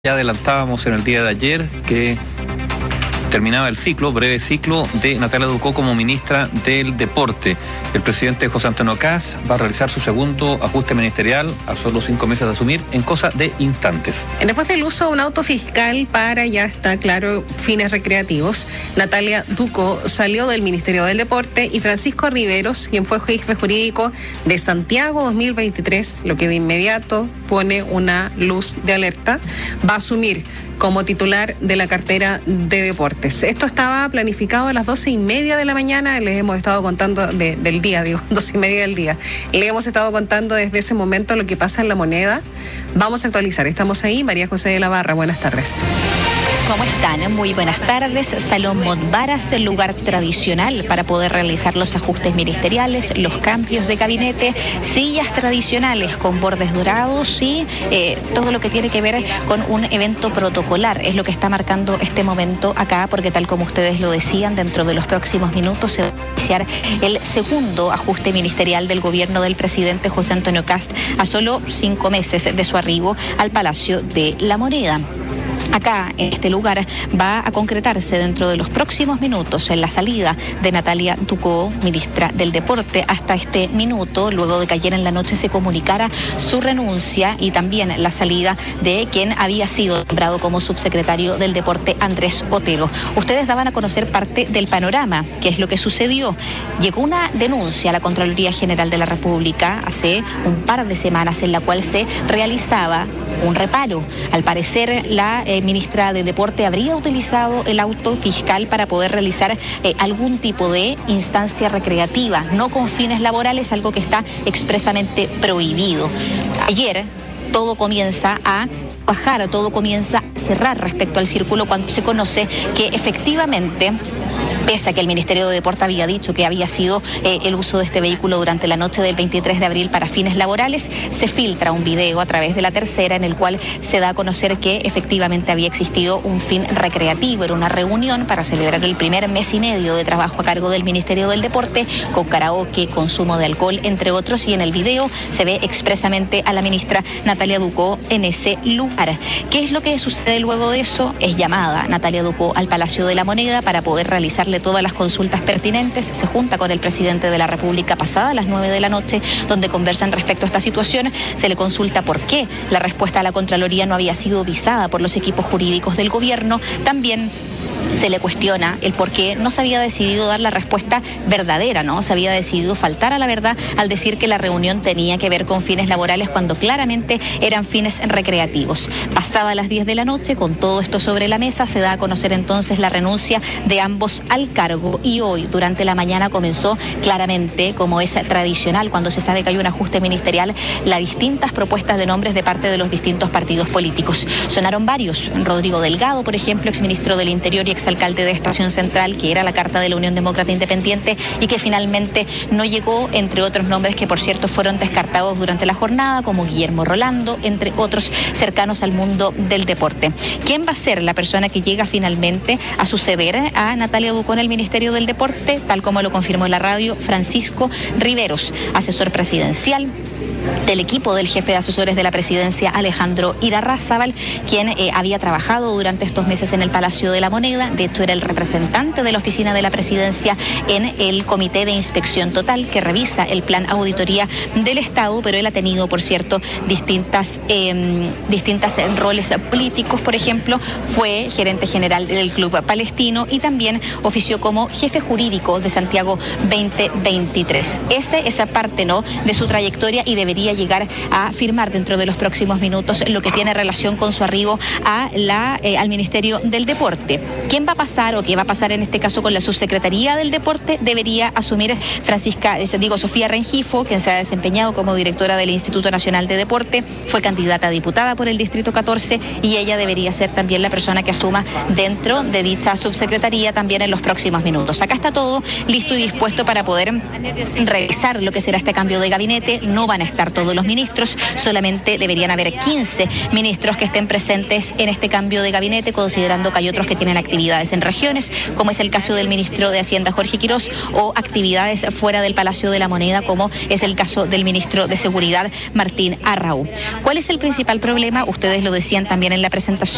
Ya adelantábamos en el día de ayer que terminaba el breve ciclo de Natalia Ducó como ministra del Deporte. El presidente José Antonio Kast va a realizar su segundo ajuste ministerial a solo 5 meses de asumir en cosa de instantes. Después del uso de un auto fiscal para, ya está claro, fines recreativos, Natalia Ducó salió del Ministerio del Deporte y Francisco Riveros, quien fue jefe jurídico de Santiago 2023, lo que de inmediato pone una luz de alerta, va a asumir como titular de la cartera de deportes. Esto estaba planificado a las 12:30 de la mañana, les hemos estado contando del día, 12:30 del día. Le hemos estado contando desde ese momento lo que pasa en La Moneda. Vamos a actualizar, estamos ahí, María José de la Barra, buenas tardes. ¿Cómo están? Muy buenas tardes. Salón Montbaras, el lugar tradicional para poder realizar los ajustes ministeriales, los cambios de gabinete, sillas tradicionales con bordes dorados y todo lo que tiene que ver con un evento protocolar. Es lo que está marcando este momento acá, porque tal como ustedes lo decían, dentro de los próximos minutos se va a iniciar el segundo ajuste ministerial del gobierno del presidente José Antonio Kast a solo 5 meses de su arribo al Palacio de la Moneda. Acá, en este lugar, va a concretarse dentro de los próximos minutos en la salida de Natalia Ducó, ministra del Deporte. Hasta este minuto, luego de que ayer en la noche se comunicara su renuncia y también la salida de quien había sido nombrado como subsecretario del Deporte, Andrés Otero. Ustedes daban a conocer parte del panorama, qué es lo que sucedió. Llegó una denuncia a la Contraloría General de la República hace un par de semanas en la cual se realizaba un reparo. Al parecer, la ministra de Deporte habría utilizado el auto fiscal para poder realizar algún tipo de instancia recreativa, no con fines laborales, algo que está expresamente prohibido. Ayer todo comienza a bajar, todo comienza a cerrar respecto al círculo cuando se conoce que efectivamente, pese a que el Ministerio de Deporte había dicho que había sido el uso de este vehículo durante la noche del 23 de abril para fines laborales, se filtra un video a través de La Tercera en el cual se da a conocer que efectivamente había existido un fin recreativo. Era una reunión para celebrar el primer mes y medio de trabajo a cargo del Ministerio del Deporte, con karaoke, consumo de alcohol, entre otros, y en el video se ve expresamente a la ministra Natalia Ducó en ese lugar. ¿Qué es lo que sucede luego de eso? Es llamada Natalia Ducó al Palacio de la Moneda para poder realizarle todas las consultas pertinentes. Se junta con el presidente de la República pasada a las 9 de la noche, donde conversan respecto a esta situación. Se le consulta por qué la respuesta a la Contraloría no había sido visada por los equipos jurídicos del gobierno. También se le cuestiona el por qué no se había decidido dar la respuesta verdadera, ¿no? Se había decidido faltar a la verdad al decir que la reunión tenía que ver con fines laborales cuando claramente eran fines recreativos. Pasada las 10 de la noche, con todo esto sobre la mesa, se da a conocer entonces la renuncia de ambos al cargo, y hoy durante la mañana comenzó claramente, como es tradicional cuando se sabe que hay un ajuste ministerial, las distintas propuestas de nombres de parte de los distintos partidos políticos. Sonaron varios. Rodrigo Delgado, por ejemplo, exministro del Interior y exalcalde de Estación Central, que era la carta de la Unión Demócrata Independiente y que finalmente no llegó, entre otros nombres que por cierto fueron descartados durante la jornada, como Guillermo Rolando, entre otros cercanos al mundo del deporte. ¿Quién va a ser la persona que llega finalmente a suceder a Natalia Ducó en el Ministerio del Deporte? Tal como lo confirmó en la radio Francisco Riveros, asesor presidencial del equipo del jefe de asesores de la presidencia, Alejandro Irarrázaval, quien había trabajado durante estos meses en el Palacio de la Moneda. De hecho, era el representante de la oficina de la presidencia en el Comité de Inspección Total, que revisa el plan auditoría del Estado, pero él ha tenido, por cierto, distintas roles políticos. Por ejemplo, fue gerente general del Club Palestino y también ofició como jefe jurídico de Santiago 2023. Esa parte, ¿no?, de su trayectoria, y debería llegar a firmar dentro de los próximos minutos lo que tiene relación con su arribo al Ministerio del Deporte. ¿Quién va a pasar o qué va a pasar en este caso con la subsecretaría del Deporte? Debería asumir Sofía Rengifo, quien se ha desempeñado como directora del Instituto Nacional de Deporte, fue candidata a diputada por el Distrito 14 y ella debería ser también la persona que asuma dentro de dicha subsecretaría también en los próximos minutos. Acá está todo listo y dispuesto para poder revisar lo que será este cambio de gabinete. No van a estar todos los ministros, solamente deberían haber 15 ministros que estén presentes en este cambio de gabinete, considerando que hay otros que tienen actividades en regiones, como es el caso del ministro de Hacienda, Jorge Quirós, o actividades fuera del Palacio de la Moneda, como es el caso del ministro de Seguridad, Martín Arrau. ¿Cuál es el principal problema? Ustedes lo decían también en la presentación.